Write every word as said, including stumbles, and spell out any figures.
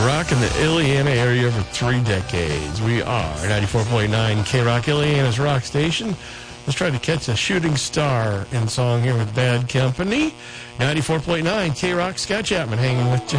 Rock in the Illiana area for three decades. We are ninety-four point nine K-Rock, Illiana's rock station. Let's try to catch a shooting star in song here with Bad Company. ninety-four point nine K-Rock, Scott Chapman hanging with you.